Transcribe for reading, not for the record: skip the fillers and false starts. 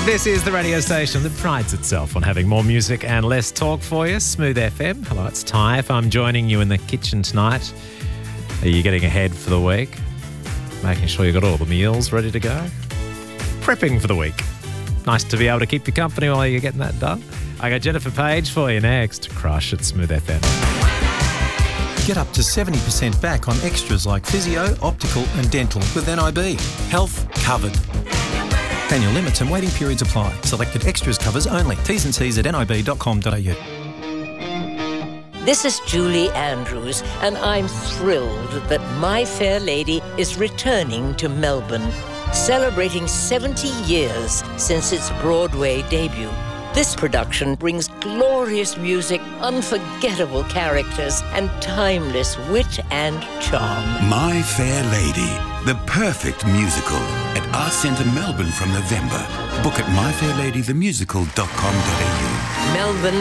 This is the radio station that prides itself on having more music and less talk for you. Smooth FM. Hello, it's Ty. If I'm joining you in the kitchen tonight, are you getting ahead for the week? Making sure you've got all the meals ready to go? Prepping for the week. Nice to be able to keep you company while you're getting that done. I got Jennifer Page for you next. Crush at Smooth FM. Get up to 70% back on extras like physio, optical and dental with NIB. Health covered. Annual limits and waiting periods apply. Selected extras covers only. T's and C's at nib.com.au. This is Julie Andrews, and I'm thrilled that My Fair Lady is returning to Melbourne, celebrating 70 years since its Broadway debut. This production brings glorious music, unforgettable characters, and timeless wit and charm. My Fair Lady, the perfect musical at Arts Centre Melbourne from November. Book at myfairladythemusical.com.au. Melbourne